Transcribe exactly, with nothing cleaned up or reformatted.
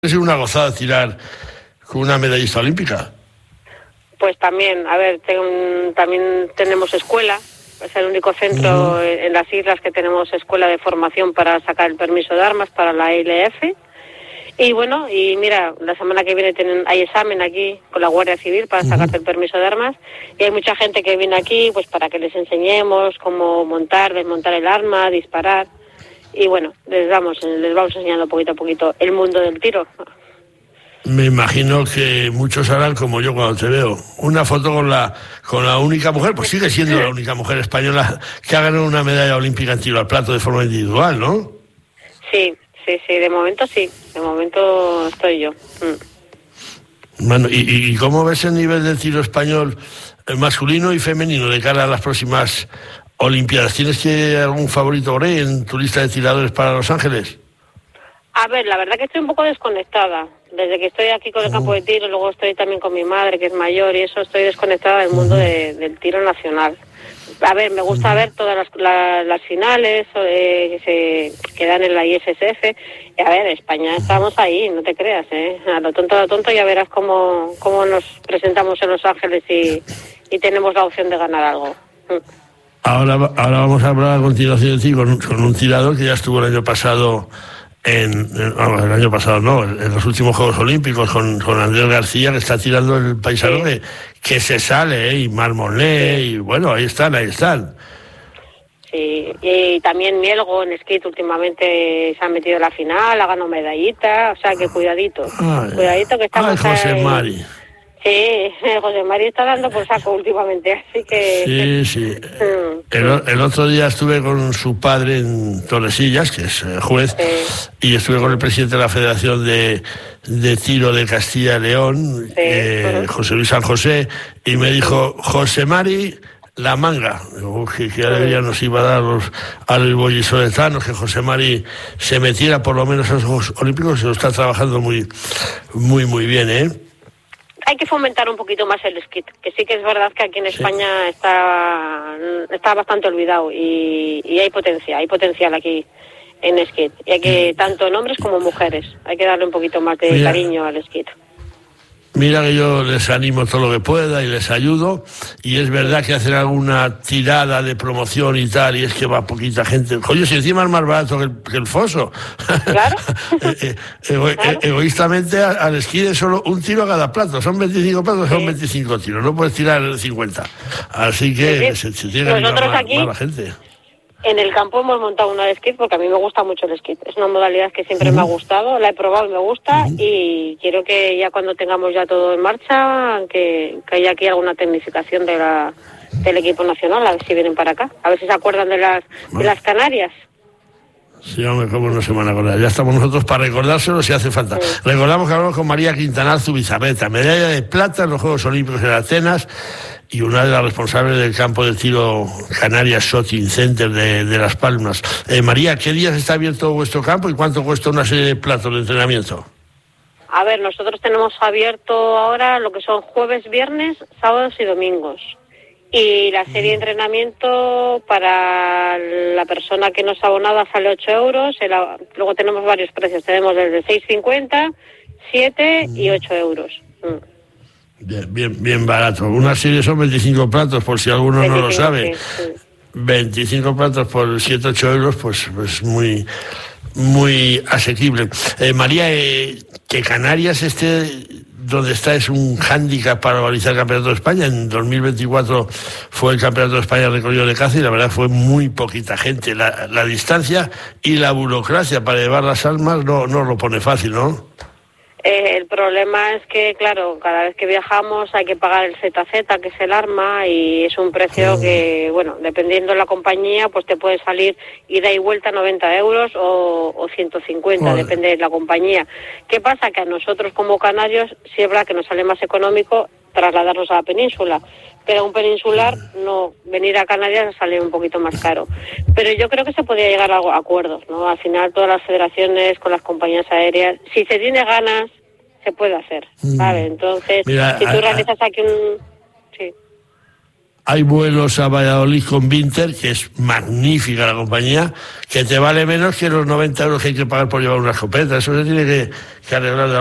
Es una gozada tirar con una medallista olímpica. Pues también, a ver, ten, también tenemos escuela, es el único centro uh-huh. en, en las islas que tenemos escuela de formación para sacar el permiso de armas para la I L F. Y bueno, y mira, la semana que viene tienen, hay examen aquí con la Guardia Civil para uh-huh. sacarte el permiso de armas. Y hay mucha gente que viene aquí pues para que les enseñemos cómo montar, desmontar el arma, disparar. Y bueno, les vamos, les vamos enseñando poquito a poquito el mundo del tiro. Me imagino que muchos harán como yo cuando te veo. Una foto con la con la única mujer, pues sigue siendo la única mujer española que ha ganado una medalla olímpica en tiro al plato de forma individual, ¿no? Sí, sí, sí, de momento sí. De momento estoy yo. Mm. Bueno, ¿y, y cómo ves el nivel del tiro español masculino y femenino de cara a las próximas Olimpiadas? ¿Tienes que algún favorito, Grey, en tu lista de tiradores para Los Ángeles? A ver, la verdad que estoy un poco desconectada. Desde que estoy aquí con el campo de tiro, luego estoy también con mi madre, que es mayor, y eso, estoy desconectada del mundo de, del tiro nacional. A ver, me gusta ver todas las, la, las finales eh, que se que dan en la I S S F. Y a ver, España estamos ahí, no te creas, ¿eh? A lo tonto, a lo tonto ya verás cómo, cómo nos presentamos en Los Ángeles y, y tenemos la opción de ganar algo. Ahora, ahora vamos a hablar a continuación de ti con, con un tirador que ya estuvo el año pasado en, en vamos, el año pasado no, en los últimos Juegos Olímpicos con, con Andrés García, que está tirando el paisano sí. que, que se sale, ¿eh? Y Marmoné, sí. Y bueno, ahí están, ahí están. Sí, y también Mielgo en esquí últimamente se ha metido en la final, ha ganado medallita, o sea que cuidadito, ay, cuidadito que estamos ay, José ahí. Mari. Sí, José María está dando por saco últimamente, así que... Sí, sí. El, el otro día estuve con su padre en Tordesillas, que es juez, sí. y estuve con el presidente de la Federación de, de Tiro de Castilla y León, sí. eh, uh-huh. José Luis San José, y me dijo, José Mari, la manga. Digo, que, que alegría nos iba a dar los, a los bollisoletanos, que José Mari se metiera por lo menos a los Juegos Olímpicos, se lo está trabajando muy, muy, muy bien, ¿eh? Hay que fomentar un poquito más el esquí, que sí que es verdad que aquí en España sí. está está bastante olvidado y, y hay potencia, hay potencial aquí en esquí. Y hay que, tanto en hombres como mujeres, hay que darle un poquito más de Mira. cariño al esquí. Mira que yo les animo todo lo que pueda y les ayudo, y es verdad que hacen alguna tirada de promoción y tal, y es que va poquita gente. Oye, si encima es más barato que el, que el foso. Claro. eh, ego, claro. Egoístamente al esquí es solo un tiro a cada plato, son veinticinco platos, sí. son veinticinco tiros, no puedes tirar cincuenta. Así que sí, sí. se, se tiene que animar más, más la gente. En el campo hemos montado una de esquí porque a mí me gusta mucho el esquí. Es una modalidad que siempre uh-huh. me ha gustado, la he probado y me gusta uh-huh. y quiero que ya cuando tengamos ya todo en marcha, que, que haya aquí alguna tecnificación de la, del equipo nacional, a ver si vienen para acá, a ver si se acuerdan de las, bueno. de las Canarias. Sí, hombre, cómo no se van a acordar. Ya estamos nosotros para recordárselo si hace falta. Sí. Recordamos que hablamos con María Quintanar Zubizarreta, medalla de plata en los Juegos Olímpicos en Atenas y una de las responsables del campo de tiro Canarias Shooting Center de, de Las Palmas. Eh, María, ¿qué días está abierto vuestro campo y cuánto cuesta una serie de platos de entrenamiento? A ver, nosotros tenemos abierto ahora lo que son jueves, viernes, sábados y domingos. Y la serie de entrenamiento para la persona que no es abonada sale ocho euros. El, luego tenemos varios precios. Tenemos desde seis cincuenta, siete y ocho euros. Mm. Bien, bien, bien barato. Una serie son veinticinco platos, por si alguno veinticinco, no lo sabe. Sí, sí. veinticinco platos por siete, ocho euros, pues, pues muy, muy asequible. Eh, María, eh, que Canarias esté donde está es un hándicap para organizar el Campeonato de España. En dos mil veinticuatro fue el Campeonato de España recorrido de caza y la verdad fue muy poquita gente. La, la distancia y la burocracia para llevar las armas no, no lo pone fácil, ¿no? Eh, el problema es que, claro, cada vez que viajamos hay que pagar el Z Z, que es el arma, y es un precio mm. que, bueno, dependiendo de la compañía, pues te puede salir ida y vuelta noventa euros o, o ciento cincuenta, vale. Depende de la compañía. ¿Qué pasa? Que a nosotros como canarios sí es verdad que nos sale más económico trasladarnos a la península, pero a un peninsular no, venir a Canarias sale un poquito más caro. Pero yo creo que se podría llegar a acuerdos, ¿no? Al final todas las federaciones con las compañías aéreas, si se tiene ganas, se puede hacer, ¿sabes? Entonces, Mira, si tú a, realizas aquí un... Sí. hay vuelos a Valladolid con Vinter, que es magnífica la compañía, que te vale menos que los noventa euros que hay que pagar por llevar una escopeta. Eso se tiene que, que arreglar de